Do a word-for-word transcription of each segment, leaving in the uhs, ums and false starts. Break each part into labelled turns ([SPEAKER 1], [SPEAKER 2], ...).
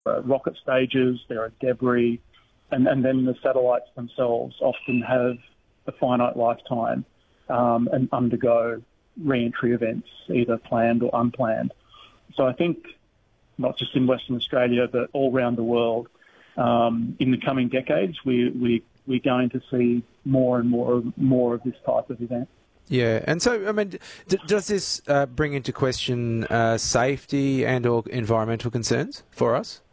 [SPEAKER 1] are rocket stages, there are debris, and, and then the satellites themselves often have a finite lifetime um, and undergo re-entry events, either planned or unplanned. So I think not just in Western Australia, but all around the world, um, in the coming decades, we, we, we're going to see more and more, more of this type of event.
[SPEAKER 2] Yeah, and so, I mean, d- does this uh, bring into question uh, safety and or environmental concerns for us?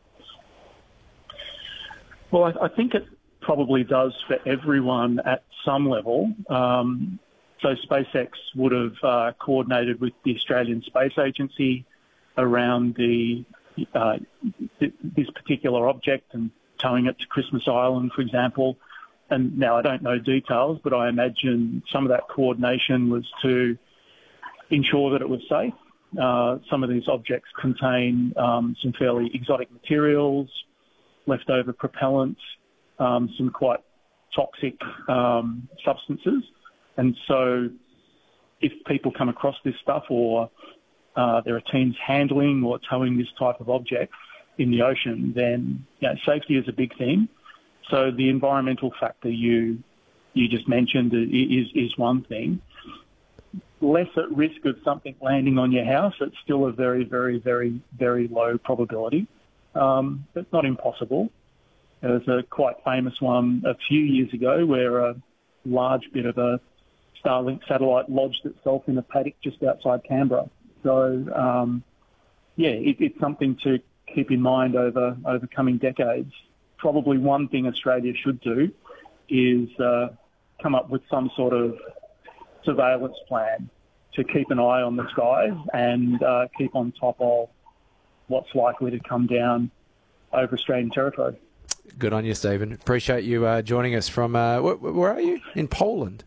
[SPEAKER 1] Well, I, I think it probably does for everyone at some level. Um, so SpaceX would have uh, coordinated with the Australian Space Agency around the uh, th- this particular object and towing it to Christmas Island, for example. And now I don't know details, but I imagine some of that coordination was to ensure that it was safe. Uh, some of these objects contain um, some fairly exotic materials, leftover propellants, um, some quite toxic um, substances. And so if people come across this stuff, or uh, there are teams handling or towing this type of object in the ocean, then you know, safety is a big thing. So the environmental factor you you just mentioned is is one thing. Less at risk of something landing on your house. It's still a very, very, very, very low probability, um, but not impossible. There was a quite famous one a few years ago where a large bit of a Starlink satellite lodged itself in a paddock just outside Canberra. So, um, yeah, it, it's something to keep in mind over, over coming decades. Probably one thing Australia should do is uh, come up with some sort of surveillance plan to keep an eye on the skies and uh, keep on top of what's likely to come down over Australian territory.
[SPEAKER 2] Good on you, Stephen. Appreciate you uh, joining us from, uh, wh- where are you? In Poland?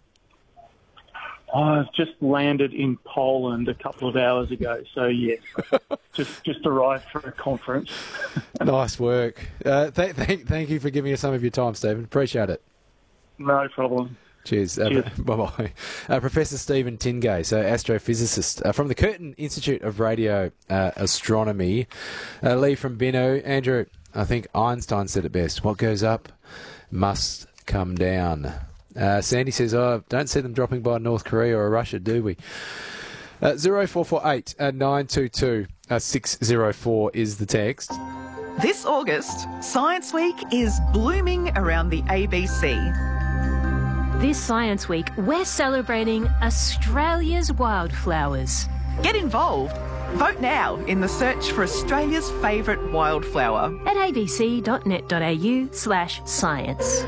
[SPEAKER 1] Oh, I've just landed in Poland a couple of hours ago, so yes, just just arrived for a conference.
[SPEAKER 2] Nice work. Uh, th- th- thank you for giving us some of your time, Stephen. Appreciate it.
[SPEAKER 1] No problem.
[SPEAKER 2] Cheers.
[SPEAKER 1] Cheers.
[SPEAKER 2] Uh, bye-bye. Uh, Professor Stephen Tingay, so astrophysicist uh, from the Curtin Institute of Radio uh, Astronomy. Uh, Lee from Bino. Andrew, I think Einstein said it best. What goes up must come down. Uh, Sandy says, oh, don't see them dropping by North Korea or Russia, do we? Uh, zero four four eight nine two two six zero four is the text.
[SPEAKER 3] This August, Science Week is blooming around the A B C.
[SPEAKER 4] This Science Week, we're celebrating Australia's wildflowers.
[SPEAKER 3] Get involved. Vote now in the search for Australia's favourite wildflower
[SPEAKER 4] at abc.net.au slash science.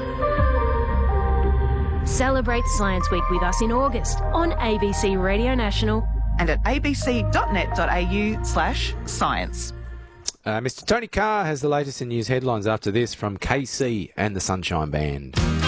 [SPEAKER 4] Celebrate Science Week with us in August on A B C Radio National
[SPEAKER 3] and at abc.net.au slash science.
[SPEAKER 2] Uh, Mister Tony Carr has the latest in news headlines after this from K C and the Sunshine Band.